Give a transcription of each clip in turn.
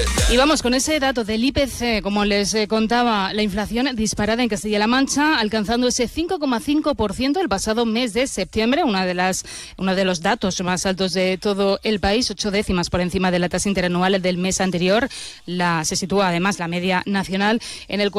Y vamos con ese dato del IPC, como les contaba, la inflación disparada en Castilla-La Mancha, alcanzando ese 5,5% el pasado mes de septiembre, uno de los datos más altos de todo el país, 8 décimas por encima de la tasa interanual del mes anterior. Se sitúa además la media nacional en el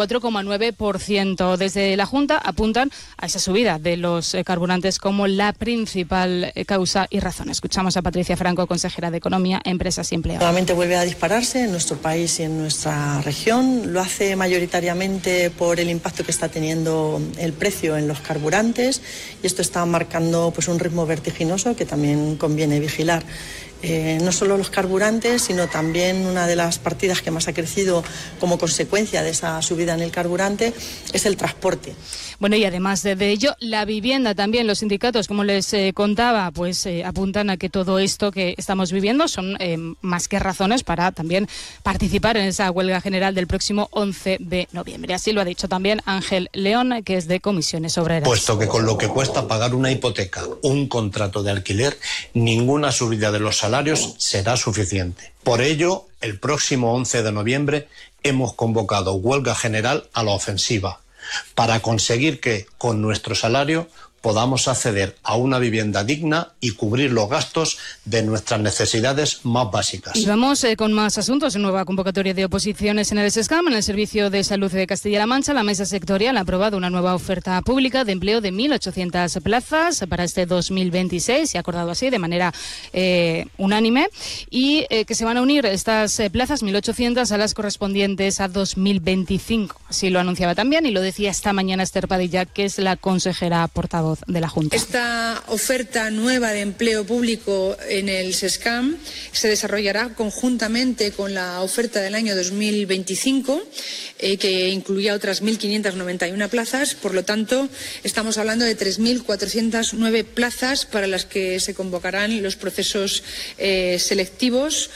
4,9%. Desde la Junta apuntan a esa subida de los carburantes como la principal causa y razón. Escuchamos a Patricia Franco, consejera de Economía, Empresas y Empleo. Nuevamente vuelve a dispararse en nuestro país y en nuestra región. Lo hace mayoritariamente por el impacto que está teniendo el precio en los carburantes, y esto está marcando pues un ritmo vertiginoso que también conviene vigilar. No solo los carburantes, sino también una de las partidas que más ha crecido como consecuencia de esa subida en el carburante es el transporte. Bueno, y además de ello, la vivienda también. Los sindicatos, como les contaba, pues apuntan a que todo esto que estamos viviendo son más que razones para también participar en esa huelga general del próximo 11 de noviembre. Así lo ha dicho también Ángel León, que es de Comisiones Obreras. Puesto que con lo que cuesta pagar una hipoteca, un contrato de alquiler, ninguna subida de los salarios será suficiente. Por ello, el próximo 11 de noviembre hemos convocado huelga general a la ofensiva para conseguir que, con nuestro salario, podamos acceder a una vivienda digna y cubrir los gastos de nuestras necesidades más básicas. Y vamos con más asuntos. Nueva convocatoria de oposiciones en el SESCAM. En el Servicio de Salud de Castilla-La Mancha, la mesa sectorial ha aprobado una nueva oferta pública de empleo de 1.800 plazas para este 2026. Se ha acordado así de manera unánime, y que se van a unir estas plazas, 1.800, a las correspondientes a 2025. Así lo anunciaba también y lo decía esta mañana Esther Padilla, que es la consejera portavoz de la Junta. Esta oferta nueva de empleo público en el SESCAM se desarrollará conjuntamente con la oferta del año 2025, que incluía otras 1.591 plazas. Por lo tanto, estamos hablando de 3.409 plazas para las que se convocarán los procesos selectivos.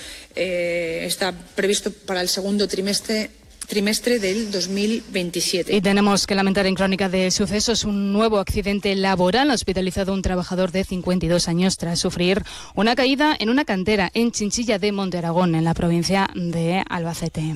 Está previsto para el segundo trimestre del 2027. Y tenemos que lamentar en Crónica de Sucesos un nuevo accidente laboral. Ha hospitalizado un trabajador de 52 años tras sufrir una caída en una cantera en Chinchilla de Monte Aragón, en la provincia de Albacete.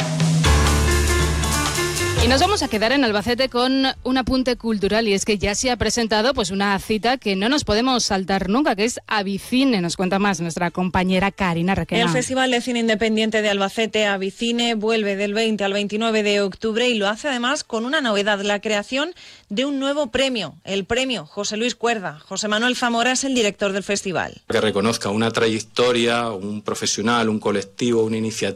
Y nos vamos a quedar en Albacete con un apunte cultural, y es que ya se ha presentado pues una cita que no nos podemos saltar nunca, que es Avicine. Nos cuenta más nuestra compañera Karina Requena. El Festival de Cine Independiente de Albacete, Avicine, vuelve del 20 al 29 de octubre y lo hace además con una novedad, la creación de un nuevo premio, el premio José Luis Cuerda. José Manuel Zamora es el director del festival. Que reconozca una trayectoria, un profesional, un colectivo, una iniciativa